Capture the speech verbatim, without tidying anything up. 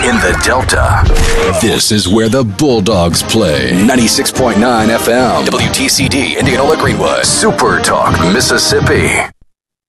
in the Delta. This is where the Bulldogs play. ninety-six point nine F M, W T C D, Indianola Greenwood, Super Talk, Mississippi.